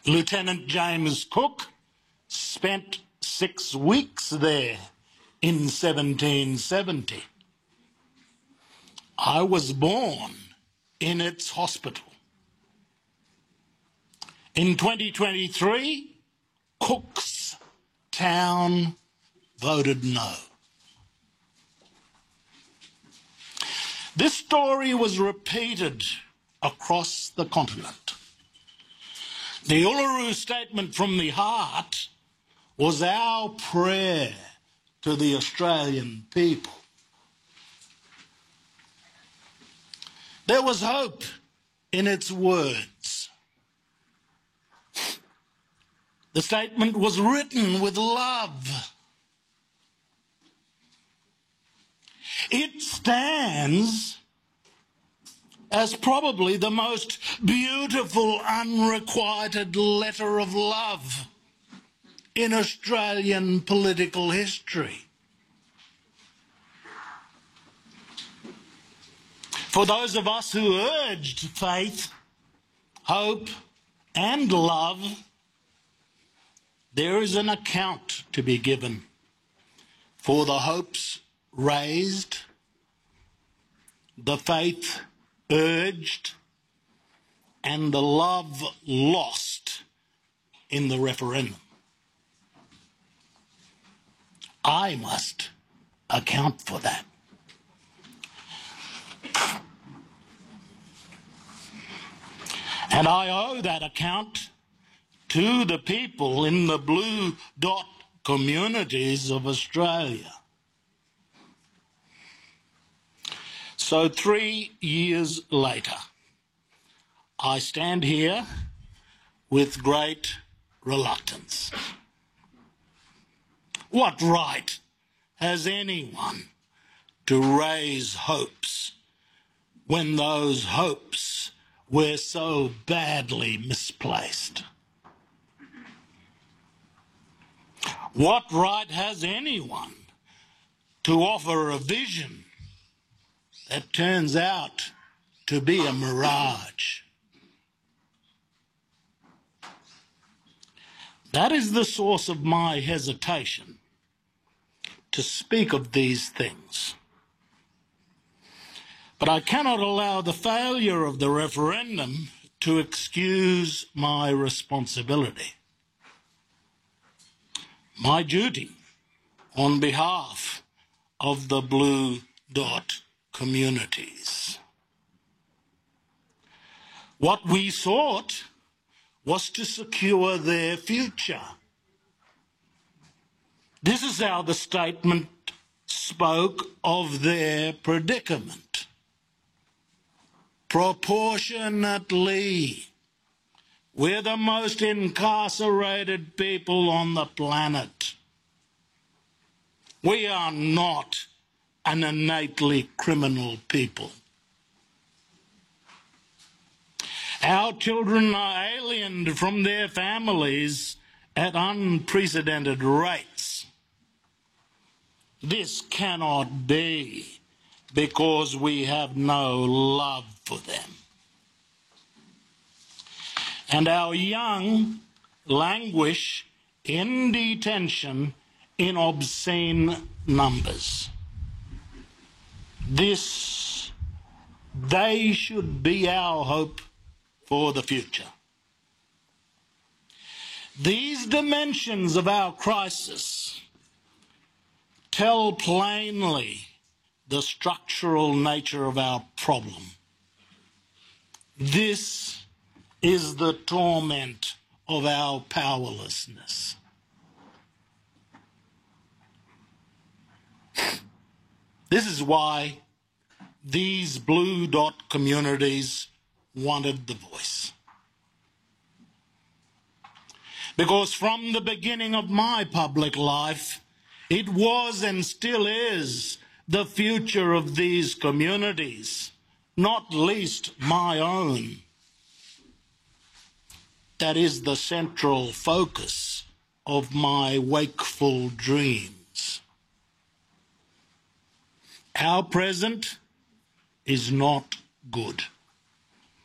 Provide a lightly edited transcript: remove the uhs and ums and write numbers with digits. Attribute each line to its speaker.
Speaker 1: Lieutenant James Cook spent 6 weeks there in 1770. I was born in its hospital. In 2023, Cook's Town voted no. This story was repeated across the continent. The Uluru Statement from the Heart was our prayer to the Australian people. There was hope in its words. The statement was written with love. It stands as probably the most beautiful unrequited letter of love in Australian political history. For those of us who urged faith, hope, and love, there is an account to be given for the hopes raised, the faith urged, and the love lost in the referendum. I must account for that. And I owe that account to the people in the blue dot communities of Australia. So 3 years later, I stand here with great reluctance. What right has anyone to raise hopes when those hopes were so badly misplaced? What right has anyone to offer a vision that turns out to be a mirage? That is the source of my hesitation to speak of these things. But I cannot allow the failure of the referendum to excuse my responsibility. My duty on behalf of the blue dot communities. What we sought was to secure their future. This is how the statement spoke of their predicament. Proportionately, we're the most incarcerated people on the planet. We are not an innately criminal people. Our children are aliened from their families at unprecedented rates. This cannot be because we have no love for them. And our young languish in detention in obscene numbers. They should be our hope for the future. These dimensions of our crisis tell plainly the structural nature of our problem. This is the torment of our powerlessness. This is why these blue dot communities wanted the voice. Because from the beginning of my public life, it was and still is the future of these communities, not least my own, that is the central focus of my wakeful dreams. Our present is not good.